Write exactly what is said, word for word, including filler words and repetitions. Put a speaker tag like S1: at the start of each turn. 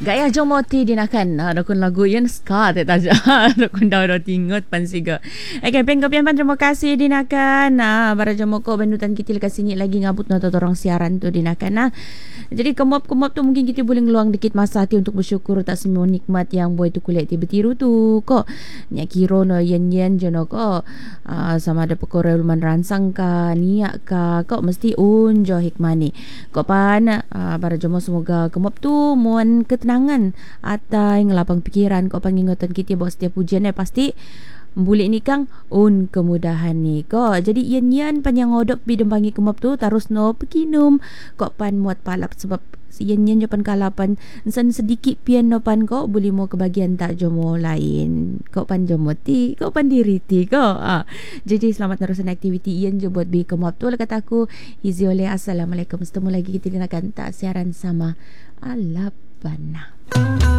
S1: Gaya jomoti dinakan ha dokun lagu yen ska te taja dokun dauro tingot pansiga. Okey penggopian pan terima kasih dinakan. Nah bara jomoko benutan kita lekas sini lagi ngabut no orang siaran tu dinakan nah. Jadi kemop-kemop tu mungkin kita boleh ngeluang dikit masa hati untuk bersyukur tak semua nikmat yang boy tu kulit tiba tiru tu kok. Nyak kiro no yen-yen jono kok uh, sama ada perkara luman ransang ka niat ka kok mesti unjo hikmani. Kok pan uh, bara jomo semoga kemop tu muan ketenangan atai ngelapang pikiran kok pangingotan kita bawa setiap ujian eh pasti bulik ni kang un kemudahan ni kok. Jadi yen-yen panjang odok bidembangi kemop tu tarus no pekinum kok pan muat palap sebab yen-yen japan kalapan sen sedikit pian no pan kok boleh mau kebagian tak jomo lain kok pan jomo ti kok pan diri ti kok ah. Jadi selamat terusan aktiviti yen je buat bi kemop tu lah kata aku izi oleh assalamualaikum. Setemu lagi kita akan tak siaran sama Alabana.